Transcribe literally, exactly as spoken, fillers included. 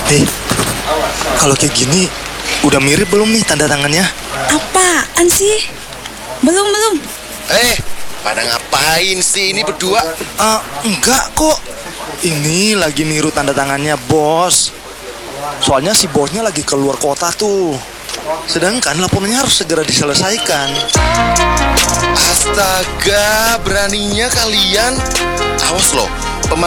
Eh, kalau kayak gini udah mirip belum nih tanda tangannya? Apaan sih? Belum, belum. Eh, pada ngapain sih ini berdua? Ah, enggak kok. Ini lagi niru tanda tangannya bos. Soalnya si bosnya lagi keluar kota tuh. Sedangkan laporannya harus segera diselesaikan. Astaga, beraninya kalian. Awas loh, pemal